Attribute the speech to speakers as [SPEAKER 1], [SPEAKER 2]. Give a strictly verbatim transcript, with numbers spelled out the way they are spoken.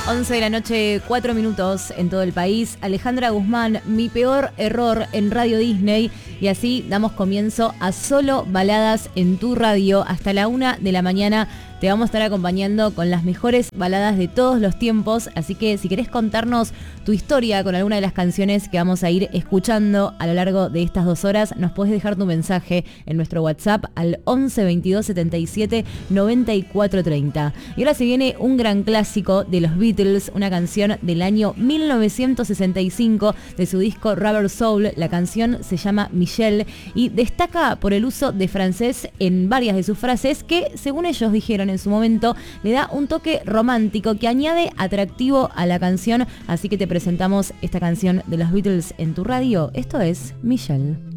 [SPEAKER 1] once de la noche, cuatro minutos en todo el país. Alejandra Guzmán, Mi Peor Error en Radio Disney. Y así damos comienzo a Solo Baladas en tu radio. Hasta la una de la mañana te vamos a estar acompañando con las mejores baladas de todos los tiempos. Así que si querés contarnos tu historia con alguna de las canciones que vamos a ir escuchando a lo largo de estas dos horas, nos podés dejar tu mensaje en nuestro WhatsApp al once veintidós setenta y siete noventa y cuatro treinta. Y ahora se viene un gran clásico de los Beatles, una canción del año mil novecientos sesenta y cinco de su disco Rubber Soul. La canción se llama Michelle y destaca por el uso de francés en varias de sus frases que, según ellos dijeron en su momento, le da un toque romántico que añade atractivo a la canción. Así que te presentamos esta canción de los Beatles en tu radio. Esto es Michelle.